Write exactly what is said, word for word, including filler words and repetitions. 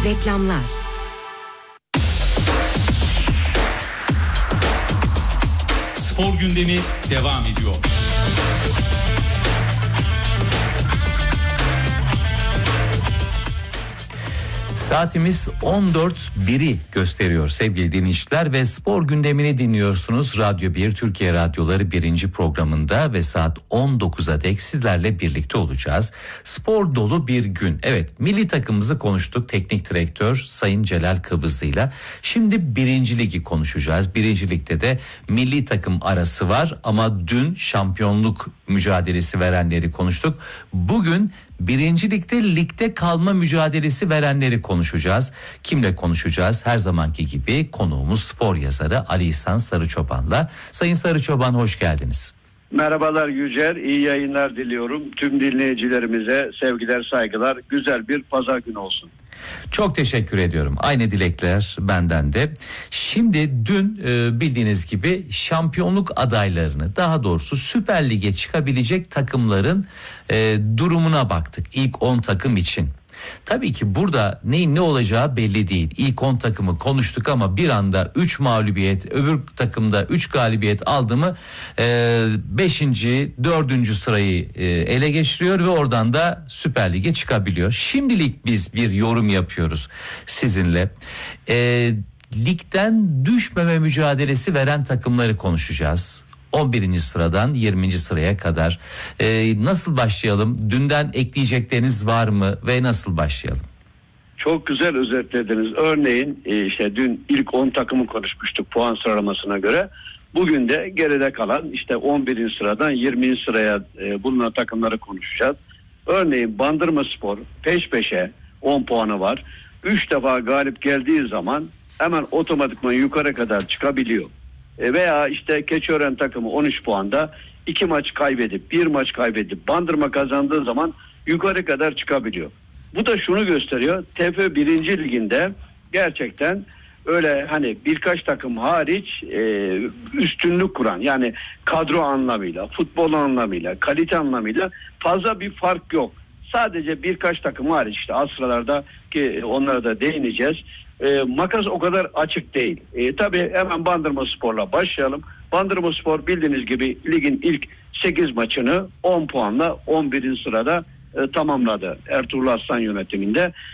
Reklamlar. Spor gündemi devam ediyor. Saatimiz on dört biri gösteriyor sevgili dinleyiciler ve spor gündemini dinliyorsunuz. Radyo bir Türkiye Radyoları birinci programında ve saat on dokuza dek sizlerle birlikte olacağız. Spor dolu bir gün. Evet, milli takımımızı konuştuk teknik direktör Sayın Celal Kıbrıslı'yla. Şimdi birinci ligi konuşacağız. Birinci ligde de milli takım arası var ama dün şampiyonluk mücadelesi verenleri konuştuk. Bugün Birinci ligde ligde kalma mücadelesi verenleri konuşacağız. Kimle konuşacağız? Her zamanki gibi konuğumuz spor yazarı Ali İhsan Sarıçoban'la. Sayın Sarıçoban, hoş geldiniz. Merhabalar Yücel, iyi yayınlar diliyorum. Tüm dinleyicilerimize sevgiler, saygılar. Güzel bir pazar günü olsun. Çok teşekkür ediyorum. Aynı dilekler benden de. Şimdi dün e, bildiğiniz gibi şampiyonluk adaylarını, daha doğrusu Süper Lig'e çıkabilecek takımların e, durumuna baktık. İlk on takım için. Tabii ki burada neyin ne olacağı belli değil. İlk on takımı konuştuk ama bir anda üç mağlubiyet, öbür takımda üç galibiyet aldı mı beşinci dördüncü sırayı e, ele geçiriyor ve oradan da Süper Lig'e çıkabiliyor. Şimdilik biz bir yorum yapıyoruz sizinle. E, ligden düşmeme mücadelesi veren takımları konuşacağız. on birinci sıradan yirminci sıraya kadar. Ee, nasıl başlayalım? Dünden ekleyecekleriniz var mı ve nasıl başlayalım? Çok güzel özetlediniz. Örneğin işte dün ilk on takımı konuşmuştuk puan sıralamasına göre. Bugün de geride kalan işte on birinci sıradan yirminci sıraya bulunan takımları konuşacağız. Örneğin Bandırmaspor peş peşe on puanı var. üç defa galip geldiği zaman hemen otomatikman yukarı kadar çıkabiliyor. Veya işte Keçiören takımı on üç puanda iki maç kaybedip bir maç kaybedip Bandırma kazandığı zaman yukarı kadar çıkabiliyor. Bu da şunu gösteriyor. T F birinci liginde gerçekten öyle hani birkaç takım hariç e, üstünlük kuran, yani kadro anlamıyla, futbol anlamıyla, kalite anlamıyla fazla bir fark yok. Sadece birkaç takım hariç, işte az sıralarda ki onlara da değineceğiz. E, makas o kadar açık değil. E, tabii hemen Bandırmaspor'la başlayalım. Bandırmaspor bildiğiniz gibi ligin ilk sekiz maçını on puanla on birinci sırada e, tamamladı Ertuğrul Aslan yönetiminde.